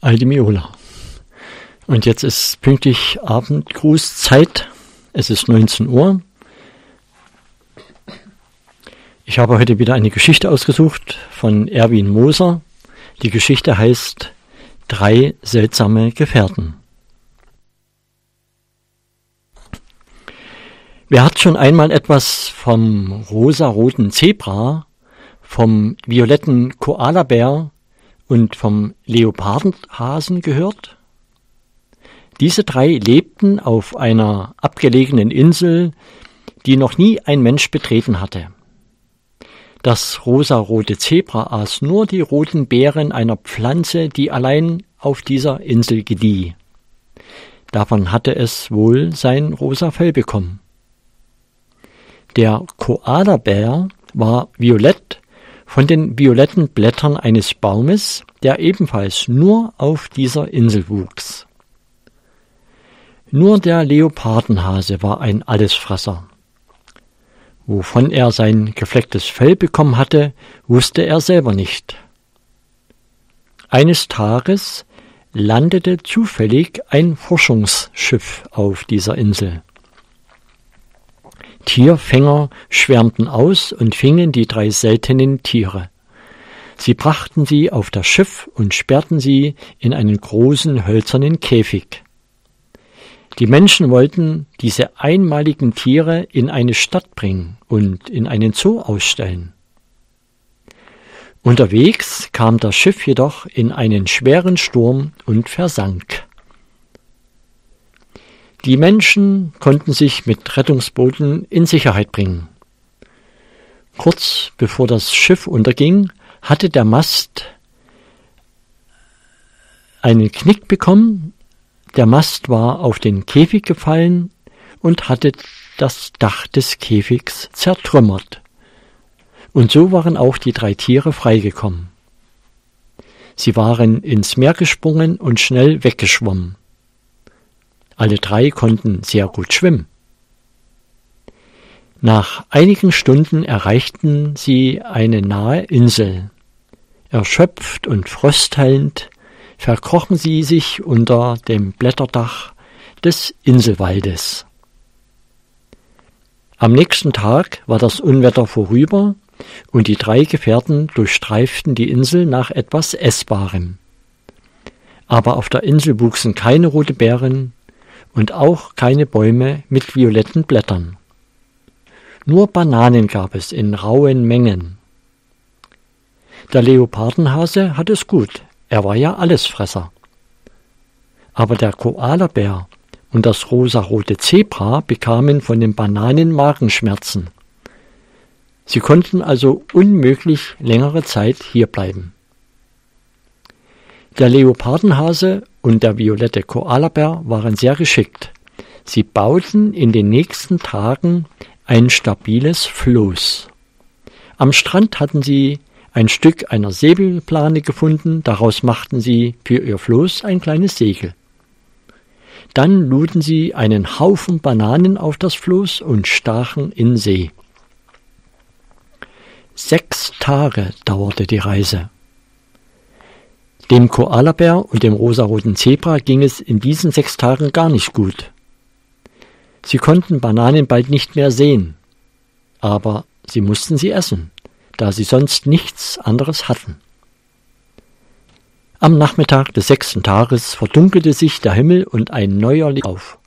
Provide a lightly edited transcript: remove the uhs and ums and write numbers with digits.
Alte Miola. Und jetzt ist pünktlich Abendgrußzeit. Es ist 19 Uhr. Ich habe heute wieder eine Geschichte ausgesucht von Erwin Moser. Die Geschichte heißt 3 seltsame Gefährten. Wer hat schon einmal etwas vom rosaroten Zebra, vom violetten Koalabär und vom Leopardenhasen gehört? Diese 3 lebten auf einer abgelegenen Insel, die noch nie ein Mensch betreten hatte. Das rosarote Zebra aß nur die roten Beeren einer Pflanze, die allein auf dieser Insel gedieh. Davon hatte es wohl sein rosa Fell bekommen. Der Koalabär war violett von den violetten Blättern eines Baumes, der ebenfalls nur auf dieser Insel wuchs. Nur der Leopardenhase war ein Allesfresser. Wovon er sein geflecktes Fell bekommen hatte, wusste er selber nicht. Eines Tages landete zufällig ein Forschungsschiff auf dieser Insel. Tierfänger schwärmten aus und fingen die 3 seltenen Tiere. Sie brachten sie auf das Schiff und sperrten sie in einen großen hölzernen Käfig. Die Menschen wollten diese einmaligen Tiere in eine Stadt bringen und in einen Zoo ausstellen. Unterwegs kam das Schiff jedoch in einen schweren Sturm und versank. Die Menschen konnten sich mit Rettungsbooten in Sicherheit bringen. Kurz bevor das Schiff unterging, hatte der Mast einen Knick bekommen. Der Mast war auf den Käfig gefallen und hatte das Dach des Käfigs zertrümmert. Und so waren auch die 3 Tiere freigekommen. Sie waren ins Meer gesprungen und schnell weggeschwommen. Alle 3 konnten sehr gut schwimmen. Nach einigen Stunden erreichten sie eine nahe Insel. Erschöpft und fröstelnd verkrochen sie sich unter dem Blätterdach des Inselwaldes. Am nächsten Tag war das Unwetter vorüber und die 3 Gefährten durchstreiften die Insel nach etwas Essbarem. Aber auf der Insel wuchsen keine roten Beeren und auch keine Bäume mit violetten Blättern. Nur Bananen gab es in rauen Mengen. Der Leopardenhase hatte es gut, er war ja Allesfresser. Aber der Koalabär und das rosarote Zebra bekamen von den Bananen Magenschmerzen. Sie konnten also unmöglich längere Zeit hierbleiben. Der Leopardenhase und der violette Koalabär waren sehr geschickt. Sie bauten in den nächsten Tagen ein stabiles Floß. Am Strand hatten sie ein Stück einer Säbelplane gefunden, daraus machten sie für ihr Floß ein kleines Segel. Dann luden sie einen Haufen Bananen auf das Floß und stachen in See. 6 Tage dauerte die Reise. Dem Koalabär und dem rosaroten Zebra ging es in diesen 6 Tagen gar nicht gut. Sie konnten Bananen bald nicht mehr sehen, aber sie mussten sie essen, da sie sonst nichts anderes hatten. Am Nachmittag des 6. Tages verdunkelte sich der Himmel und ein neuer Licht auf.